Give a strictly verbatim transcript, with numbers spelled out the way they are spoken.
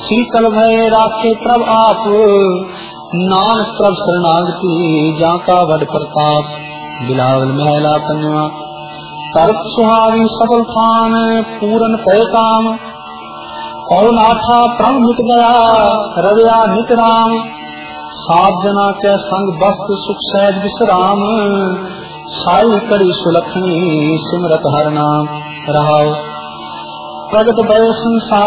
शीतल भय राखे प्रभ आप, नानक प्रभ शरणागति जाका वड प्रताप। बिलावल महला पंजवा। तरत सुहावी सफल थान, पूरन पै काम। और नाथा प्रण मिट गया, रविया नित राम। सात जना के संग बस्त सुख सहज विश्राम, साई कड़ी सुलखनी सिमरत हर नाम। रहाओ प्रगट भय संसार